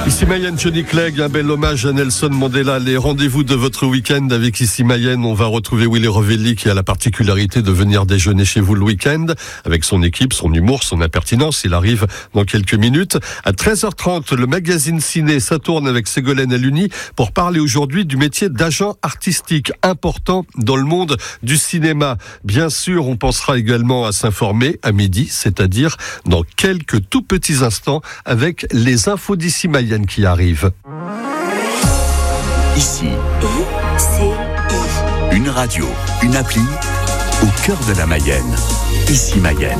Ici Mayenne, Johnny Clegg, un bel hommage à Nelson Mandela. Les rendez-vous de votre week-end avec Ici Mayenne, on va retrouver Willy Revelli qui a la particularité de venir déjeuner chez vous le week-end avec son équipe, son humour, son impertinence. Il arrive dans quelques minutes. À 13h30, le magazine Ciné, ça tourne avec Ségolène Aluni pour parler aujourd'hui du métier d'agent artistique important dans le monde du cinéma. Bien sûr, on pensera également à s'informer à midi, c'est-à-dire dans quelques tout petits instants avec les infos d'Ici Mayenne qui arrivent. Ici, une radio, une appli au cœur de la Mayenne. Ici Mayenne.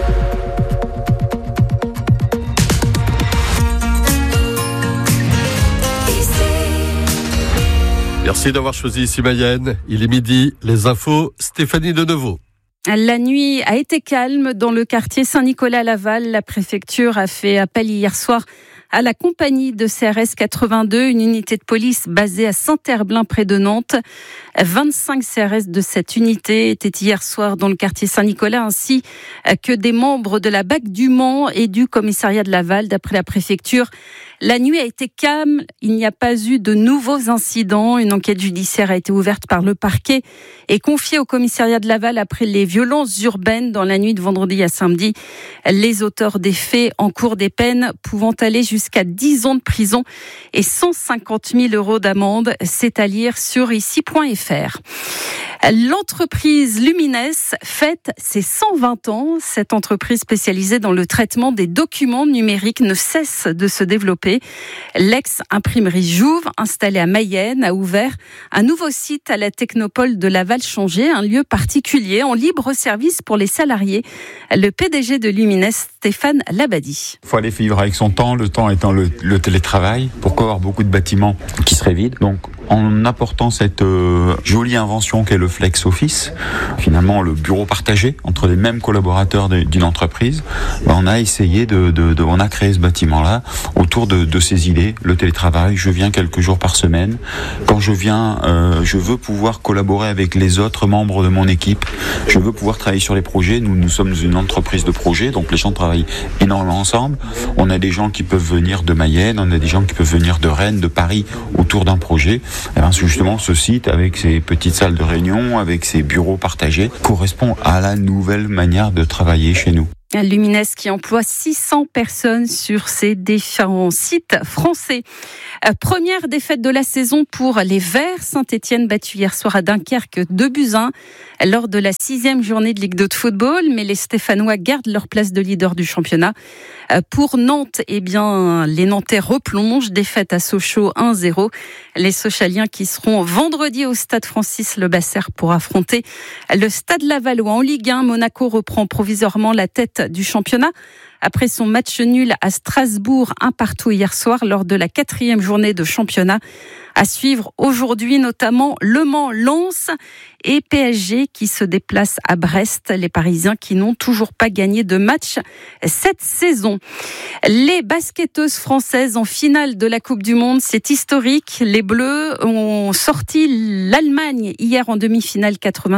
Merci d'avoir choisi Ici Mayenne. Il est midi, les infos, Stéphanie Denevaux. La nuit a été calme dans le quartier Saint-Nicolas-Laval. La préfecture a fait appel hier soir à la compagnie de CRS 82, une unité de police basée à Saint-Herblain près de Nantes. 25 CRS de cette unité étaient hier soir dans le quartier Saint-Nicolas, ainsi que des membres de la BAC du Mans et du commissariat de Laval. D'après la préfecture, la nuit a été calme, il n'y a pas eu de nouveaux incidents. Une enquête judiciaire a été ouverte par le parquet et confiée au commissariat de Laval après les violences urbaines dans la nuit de vendredi à samedi. Les auteurs des faits encourent des peines pouvant aller jusqu'à 10 ans de prison et 150 000 € d'amende. C'est à lire sur ici.fr. L'entreprise Lumines fête ses 120 ans. Cette entreprise spécialisée dans le traitement des documents numériques ne cesse de se développer. L'ex-imprimerie Jouve, installée à Mayenne, a ouvert un nouveau site à la Technopole de Laval-Changé, un lieu particulier en libre service pour les salariés. Le PDG de Lumines, Stéphane Labadie. Il faut aller vivre avec son temps, le temps étant le télétravail. Pourquoi avoir beaucoup de bâtiments qui seraient vides ? Donc, en apportant cette jolie invention qu'est le Flex Office, finalement le bureau partagé entre les mêmes collaborateurs d'une entreprise, on a essayé on a créé ce bâtiment-là autour de ces idées. Le télétravail, je viens quelques jours par semaine. Quand je viens, je veux pouvoir collaborer avec les autres membres de mon équipe. Je veux pouvoir travailler sur les projets. Nous sommes une entreprise de projets, donc les gens travaillent énormément ensemble. On a des gens qui peuvent venir de Mayenne, on a des gens qui peuvent venir de Rennes, de Paris, autour d'un projet. Et bien, justement, ce site, avec ses petites salles de réunion, avec ses bureaux partagés, correspond à la nouvelle manière de travailler chez nous. Lumines qui emploie 600 personnes sur ses différents sites français. Première défaite de la saison pour les Verts. Saint-Étienne battu hier soir à Dunkerque 2-1 lors de la 6e journée de Ligue 2 de football. Mais les Stéphanois gardent leur place de leader du championnat. Pour Nantes, les Nantais replongent. Défaite à Sochaux 1-0. Les Sochaliens qui seront vendredi au stade Francis Lebasseur pour affronter le stade Lavallois. En Ligue 1, Monaco reprend provisoirement la tête du championnat après son match nul à Strasbourg 1-1 hier soir lors de la 4e journée de championnat. À suivre aujourd'hui notamment Le Mans, Lens et PSG qui se déplacent à Brest. Les Parisiens qui n'ont toujours pas gagné de match cette saison. Les basketteuses françaises en finale de la Coupe du Monde, c'est historique. Les Bleus ont sorti l'Allemagne hier en demi-finale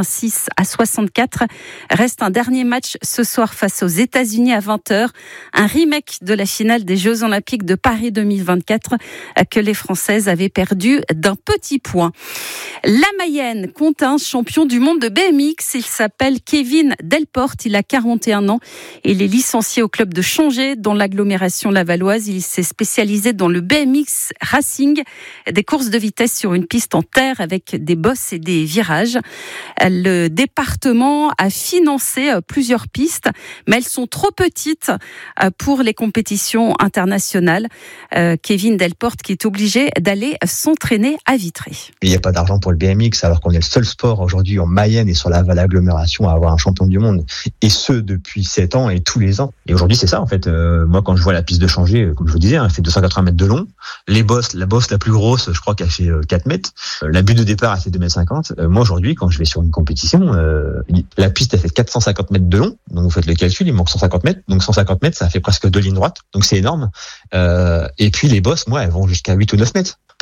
86-64. Reste un dernier match ce soir face aux États-Unis à 20h. Un remake de la finale des Jeux Olympiques de Paris 2024 que les Françaises avaient perdu d'un petit point. La Mayenne compte un champion du monde de BMX. Il s'appelle Kevin Delporte. Il a 41 ans. Il est licencié au club de Changé dans l'agglomération lavalloise. Il s'est spécialisé dans le BMX racing, des courses de vitesse sur une piste en terre avec des bosses et des virages. Le département a financé plusieurs pistes, mais elles sont trop petites pour les compétitions internationales. Kevin Delporte qui est obligé d'aller s'entraîner à Vitré. Il n'y a pas d'argent pour le BMX alors qu'on est le seul sport aujourd'hui en Mayenne et sur la Laval agglomération à avoir un champion du monde. Et ce depuis 7 ans et tous les ans. Et aujourd'hui c'est ça en fait. Moi quand je vois la piste de Changé, comme je vous disais, elle fait 280 mètres de long. La bosse la plus grosse, je crois qu'elle fait 4 mètres. La butte de départ elle fait 2,50 m. Moi aujourd'hui quand je vais sur une compétition, la piste elle fait 450 mètres de long. Donc vous faites le calcul, il manque 150 mètres. Donc 150 mètres ça fait presque 2 lignes droites. Donc c'est énorme. Et puis les bosses, moi elles vont jusqu'à 8 ou 9 mètres.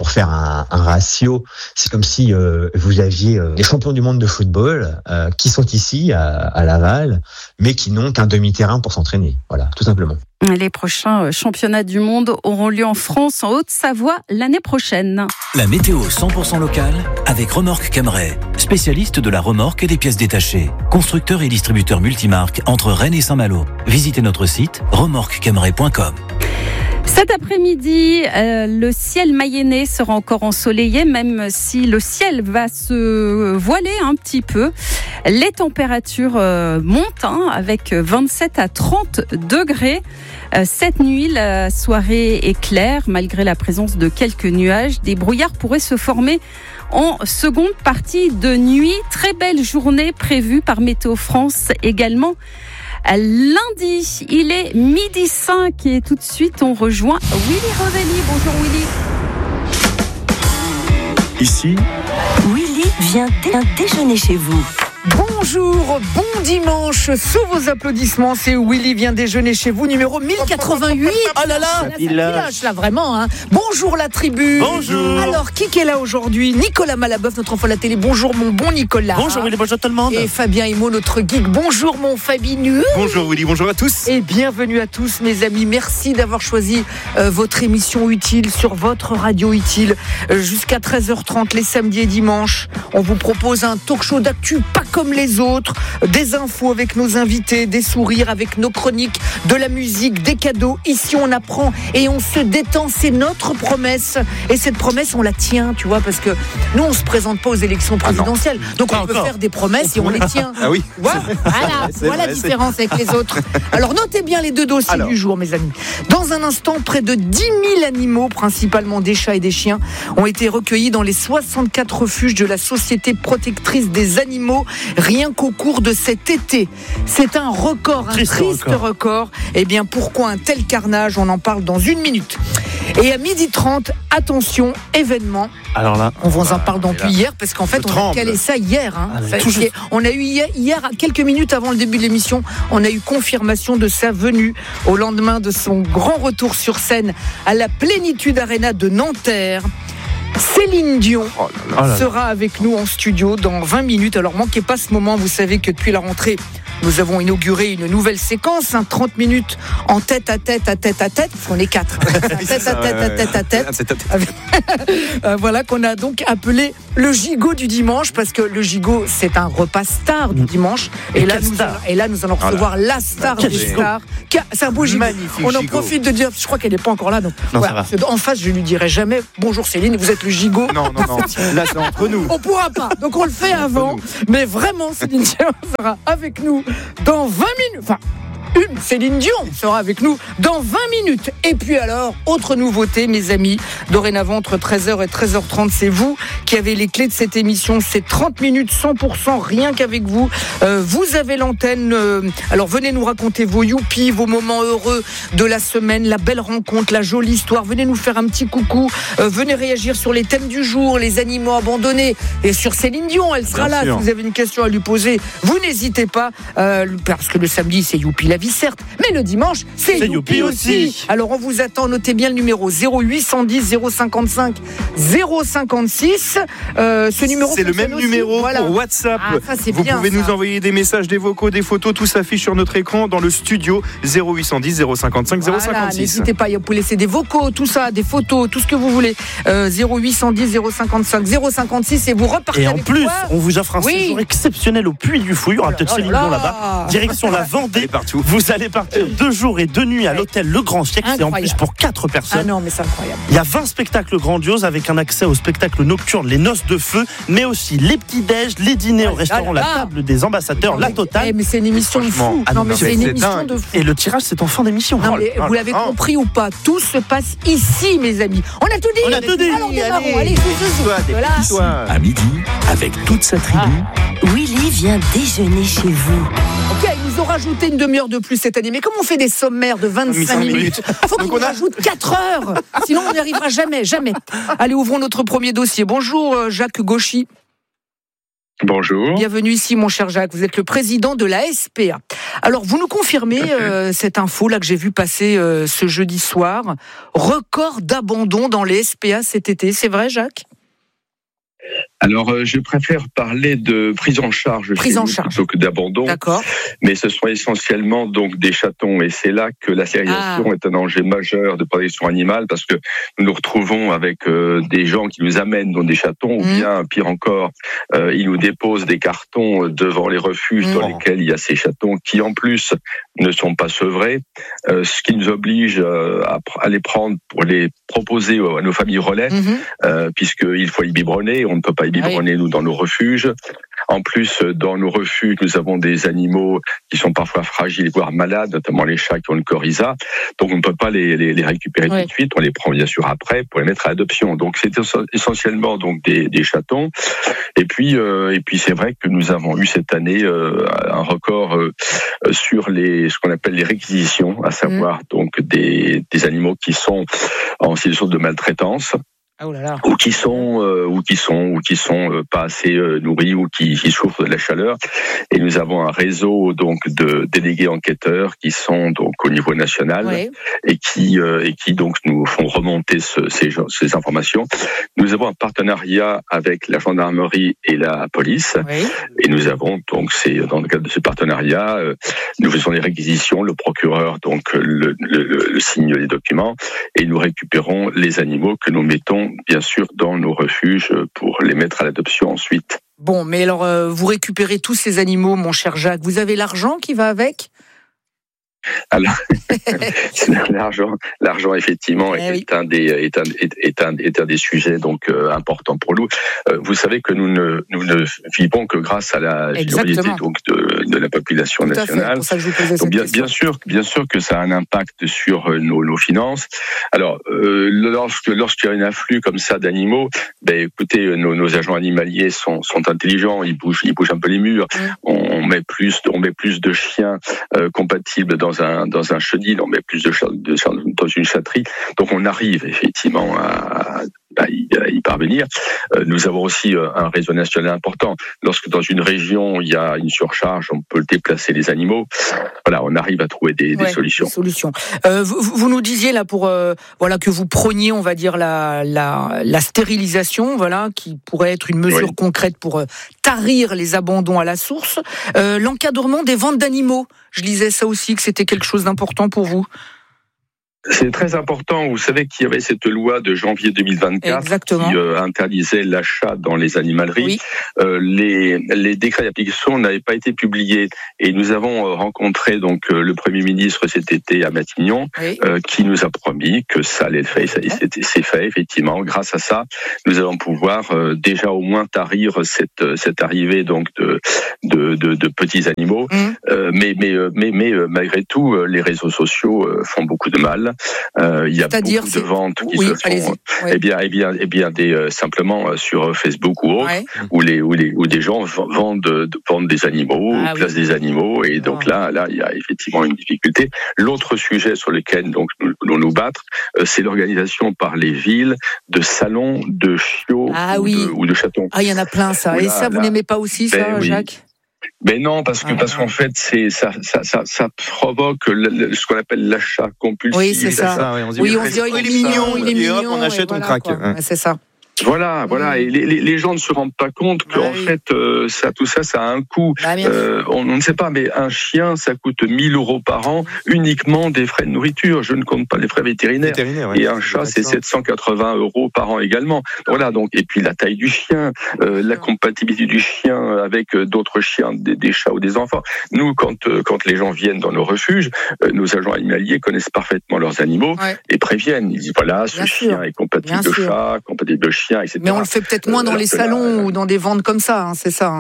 pour faire un ratio, c'est comme si vous aviez les champions du monde de football qui sont ici à Laval, mais qui n'ont qu'un demi-terrain pour s'entraîner. Voilà, tout simplement. Les prochains championnats du monde auront lieu en France, en Haute-Savoie, l'année prochaine. La météo 100% locale avec Remorque Camray, spécialiste de la remorque et des pièces détachées. Constructeur et distributeur multimarque entre Rennes et Saint-Malo. Visitez notre site remorquecamray.com. Cet après-midi, le ciel mayennais sera encore ensoleillé, même si le ciel va se voiler un petit peu. Les températures montent avec 27 à 30 degrés. Cette nuit, la soirée est claire, malgré la présence de quelques nuages. Des brouillards pourraient se former en seconde partie de nuit. Très belle journée prévue par Météo France également. Lundi, il est 12h05 et tout de suite on rejoint Willy Revelli. Bonjour Willy. Ici, Willy vient déjeuner chez vous. Bonjour, bon dimanche, sous vos applaudissements, c'est Willy vient déjeuner chez vous, numéro 1088. Oh là là, village là vraiment, hein. Bonjour la tribu. Bonjour. Alors, qui est là aujourd'hui? Nicolas Malaboeuf, notre enfant de la télé. Bonjour mon bon Nicolas. Bonjour Willy, bonjour tout le monde. Et Fabien Imo, notre geek. Bonjour mon Fabinu. Bonjour Willy, bonjour à tous. Et bienvenue à tous mes amis. Merci d'avoir choisi votre émission utile sur votre radio utile. Jusqu'à 13h30 les samedis et dimanches. On vous propose un talk show d'actu pas comme les autres, des infos avec nos invités, des sourires avec nos chroniques, de la musique, des cadeaux. Ici on apprend et on se détend, c'est notre promesse. Et cette promesse on la tient, tu vois, parce que nous on se présente pas aux élections présidentielles. Donc on peut faire des promesses et on les tient. Ah oui. Voilà la différence avec les autres. Alors notez bien les deux dossiers du jour mes amis. Dans un instant, près de 10 000 animaux, principalement des chats et des chiens, ont été recueillis dans les 64 refuges de la Société protectrice des animaux, rien qu'au cours de cet été. C'est un record, un triste record. Eh bien, pourquoi un tel carnage? On en parle dans une minute. Et à 12h30, attention, événement. Alors là, on vous en parle depuis hier, parce qu'en fait, on a calé ça hier. Hein. On a eu hier, quelques minutes avant le début de l'émission, on a eu confirmation de sa venue au lendemain de son grand retour sur scène à la Plénitude Arena de Nanterre. Céline Dion sera avec nous en studio dans 20 minutes. Alors manquez pas ce moment, vous savez que depuis la rentrée, nous avons inauguré une nouvelle séquence, 30 minutes en tête à tête, parce qu'on est 4. Tête à tête. Voilà, qu'on a donc appelé le gigot du dimanche, parce que le gigot, c'est un repas star du dimanche. Et là, nous allons recevoir la star des stars. C'est un beau gigot. On en profite de dire, je crois qu'elle n'est pas encore là. Donc, voilà. En face, je lui dirai jamais, bonjour Céline, vous êtes le gigot. Non. Là, c'est entre nous. On pourra pas. Donc, on le fait avant. Mais vraiment, Céline Dion sera avec nous dans 20 minutes. Enfin, Céline Dion sera avec nous dans 20 minutes. Et puis alors, autre nouveauté, mes amis, dorénavant entre 13h et 13h30, c'est vous qui avez les clés de cette émission. C'est 30 minutes 100% rien qu'avec vous. Vous avez l'antenne. Alors venez nous raconter vos youpies, vos moments heureux de la semaine, la belle rencontre, la jolie histoire. Venez nous faire un petit coucou. Venez réagir sur les thèmes du jour, les animaux abandonnés. Et sur Céline Dion, elle sera là. Si vous avez une question à lui poser, vous n'hésitez pas. Parce que le samedi, c'est youpi la vie, certes, mais le dimanche, c'est youpi aussi. Alors on vous attend, notez bien le numéro 0810 055 056. Ce numéro, c'est le même numéro pour WhatsApp. Vous pouvez nous envoyer des messages, des vocaux, des photos, tout s'affiche sur notre écran dans le studio. 0810 055 056. N'hésitez pas, vous pouvez laisser des vocaux, tout ça, des photos, tout ce que vous voulez. 0810 055 056 et vous repartez. Et en avec plus, quoi on vous offre un séjour exceptionnel au Puy du Fou. Il y aura peut-être Céline Dion là-bas. Direction la Vendée. Vous allez partir 2 jours et 2 nuits à l'hôtel Le Grand Siècle. C'est en plus pour 4 personnes. Ah non, mais c'est incroyable. Il y a 20 spectacles grandioses avec un accès aux spectacles nocturnes, les noces de feu, mais aussi les petits-déj, les dîners au restaurant, la table des ambassadeurs, la totale. Mais c'est une émission de fou. Non, mais c'est une émission de fou. Et le tirage, c'est en fin d'émission. Non, mais vous l'avez compris ou pas, tout se passe ici, mes amis. On a tout dit. Alors démarrons. Allez, À midi, avec toute sa tribu. Willy vient déjeuner chez vous. Ok, ils nous ont rajouté une demi-heure de plus cette année. Mais comme on fait des sommaires de 25 minutes, il faut qu'ils nous rajoutent 4 heures. Sinon, on n'y arrivera jamais. Allez, ouvrons notre premier dossier. Bonjour, Jacques Gauchy. Bonjour. Bienvenue ici, mon cher Jacques. Vous êtes le président de la SPA. Alors, vous nous confirmez cette info là que j'ai vu passer ce jeudi soir. Record d'abandon dans les SPA cet été. C'est vrai, Jacques ? Alors, je préfère parler de prise en charge plutôt que d'abandon. D'accord. Mais ce sont essentiellement donc des chatons, et c'est là que la stérilisation est un danger majeur de protection animale, parce que nous nous retrouvons avec des gens qui nous amènent dans des chatons, ou bien pire encore, ils nous déposent des cartons devant les refuges dans lesquels il y a ces chatons qui en plus ne sont pas sevrés, ce qui nous oblige à les prendre pour les proposer à nos familles relais, puisqu'il faut y biberonner. On ne peut pas y biberonner, nous, dans nos refuges. En plus, dans nos refuges, nous avons des animaux qui sont parfois fragiles, voire malades, notamment les chats qui ont le coryza. Donc, on ne peut pas les récupérer tout de suite. On les prend bien sûr après pour les mettre à l'adoption. Donc, c'est essentiellement donc des chatons. Et puis, c'est vrai que nous avons eu cette année un record sur ce qu'on appelle les réquisitions, à savoir donc des animaux qui sont en situation de maltraitance. Ou qui sont pas assez nourris, ou qui souffrent de la chaleur. Et nous avons un réseau donc de délégués enquêteurs qui sont donc au niveau national et qui donc nous font remonter ces informations. Nous avons un partenariat avec la gendarmerie et la police, et nous avons donc dans le cadre de ce partenariat, nous faisons les réquisitions, le procureur donc le signe les documents, et nous récupérons les animaux que nous mettons bien sûr dans nos refuges pour les mettre à l'adoption ensuite. Bon, mais alors vous récupérez tous ces animaux, mon cher Jacques. Vous avez l'argent qui va avec ? Alors, l'argent effectivement est un des sujets donc importants pour nous. Vous savez que nous ne vivons que grâce à la générosité donc de la population nationale. Pour ça que je vous posais cette question. Bien sûr que ça a un impact sur nos finances. Alors, lorsqu'il y a un afflux comme ça d'animaux, écoutez, nos agents animaliers sont intelligents, ils bougent un peu les murs. On met plus de chiens compatibles dans un chenil, on met plus de chats dans une chatterie. Donc on arrive effectivement à y parvenir. Nous avons aussi un réseau national important. Lorsque dans une région il y a une surcharge, on peut déplacer les animaux. Voilà, on arrive à trouver des solutions. Vous nous disiez là que vous prôniez, on va dire la stérilisation, qui pourrait être une mesure concrète pour tarir les abandons à la source. L'encadrement des ventes d'animaux, je lisais ça aussi, que c'était quelque chose d'important pour vous. C'est très important. Vous savez qu'il y avait cette loi de janvier 2024 qui interdisait l'achat dans les animaleries. Les décrets d'application n'avaient pas été publiés, et nous avons rencontré donc le Premier ministre cet été à Matignon, qui nous a promis que ça allait être fait. C'est fait effectivement. Grâce à ça, nous allons pouvoir déjà au moins tarir cette arrivée donc de petits animaux. Mais malgré tout, les réseaux sociaux font beaucoup de mal. Il y a beaucoup de ventes qui se font, simplement sur Facebook ou autre, où des gens vendent des animaux, placent des animaux, et donc là, il y a effectivement une difficulté. L'autre sujet sur lequel donc nous voulons nous battre, c'est l'organisation par les villes de salons de chiots ou de chatons. Il y en a plein, ça. Et ça, vous n'aimez pas aussi, ça, Jacques ? Mais non, parce qu'en fait, ça provoque ce qu'on appelle l'achat compulsif. Oui, c'est ça. On se dit, il est mignon, on achète, on craque. C'est ça. Voilà. Et les gens ne se rendent pas compte qu'en fait, tout ça a un coût. On ne sait pas, mais un chien, ça coûte 1 000 € par an, uniquement des frais de nourriture. Je ne compte pas les frais vétérinaires. Et un chat, c'est 780 € par an également. Voilà, donc, et puis la taille du chien, la compatibilité du chien avec d'autres chiens, des chats ou des enfants. Nous, quand les gens viennent dans nos refuges, nos agents animaliers connaissent parfaitement leurs animaux et préviennent. Ils disent, voilà, ce chien est compatible de chat, compatible de chien, etc. Mais on le fait peut-être moins dans les salons ou dans des ventes comme ça, c'est ça.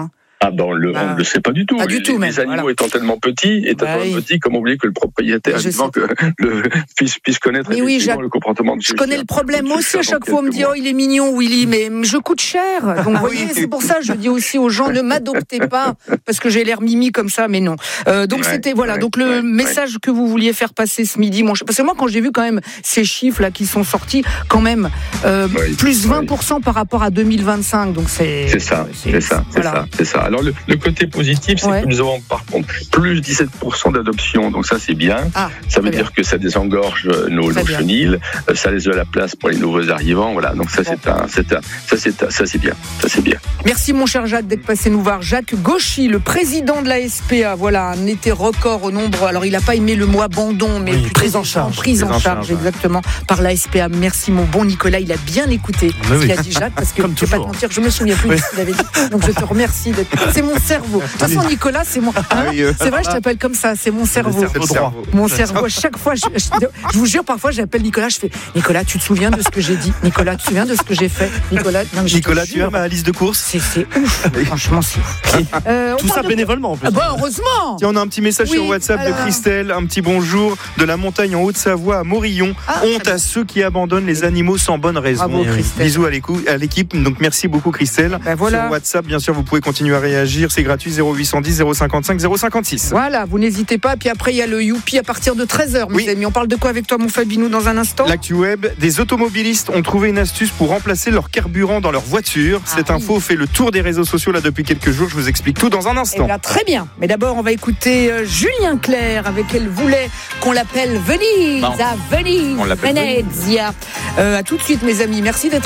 Ah ben on le sait pas du tout. Les animaux étant tellement petits, comment oublier que le propriétaire vivant puisse connaître le comportement de je connais le problème aussi à chaque fois on me dit il est mignon Willy, mais je coûte cher. Donc vous voyez, c'est pour ça que je dis aussi aux gens ne m'adoptez pas parce que j'ai l'air mimi comme ça, mais non. Donc c'était donc le message que vous vouliez faire passer ce midi, parce que moi quand j'ai vu quand même ces chiffres là qui sont sortis quand même plus 20% par rapport à 2025, donc c'est ça. Alors le côté positif, c'est que nous avons par contre plus 17% d'adoption, donc ça c'est bien. Ça veut dire que ça désengorge nos chenilles, ça laisse de la place pour les nouveaux arrivants. Voilà, donc ça c'est bien. Merci mon cher Jacques d'être passé nous voir. Jacques Gauchy, le président de la SPA. Voilà, un été record au nombre. Alors il n'a pas aimé le mot abandon, mais prise en charge, exactement par la SPA. Merci mon bon Nicolas, il a bien écouté ce qu'a dit Jacques, parce que je ne vais pas te mentir, je me souviens plus de ce qu'il avait dit. Donc je te remercie c'est mon cerveau. De toute façon, Nicolas, c'est mon. C'est vrai, je t'appelle comme ça. C'est mon cerveau. Mon cerveau. À chaque fois, je vous jure, parfois, j'appelle Nicolas. Je fais Nicolas, tu te souviens de ce que j'ai dit? Nicolas, tu te souviens de ce que j'ai fait? Nicolas, tu as ma liste de courses? C'est ouf. Franchement, c'est ouf. Tout ça bénévolement en plus. Heureusement. Tiens, on a un petit message sur WhatsApp de Christelle. Un petit bonjour de la montagne en Haute-Savoie à Morillon. Honte à ceux qui abandonnent les animaux sans bonne raison. Bravo, bisous à l'équipe. Donc merci beaucoup Christelle. Voilà. Sur WhatsApp, bien sûr, vous pouvez continuer à réagir, c'est gratuit, 0810 055 056. Voilà, vous n'hésitez pas. Puis après il y a le Youpi à partir de 13h, mes amis. On parle de quoi avec toi mon Fabinou dans un instant? L'actu web, des automobilistes ont trouvé une astuce pour remplacer leur carburant dans leur voiture. Cette info fait le tour des réseaux sociaux là depuis quelques jours, je vous explique tout dans un instant. Très bien, mais d'abord on va écouter Julien Clerc avec Elle voulait qu'on l'appelle Venise, à Venise, Venezia. À tout de suite mes amis, merci d'être